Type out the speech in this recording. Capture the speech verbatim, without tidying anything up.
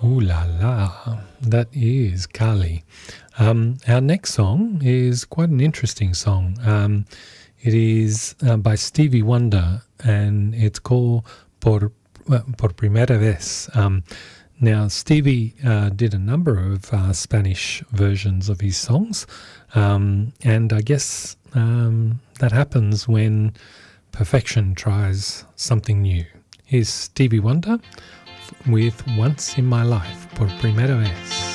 Ooh la la, that is Kali. Um, our next song is quite an interesting song. Um, it is uh, by Stevie Wonder, and it's called Por, uh, Por Primera Vez. Um, now, Stevie uh, did a number of uh, Spanish versions of his songs, um, and I guess um, that happens when perfection tries something new. Here's Stevie Wonder with Once in My Life, Por Primera Vez.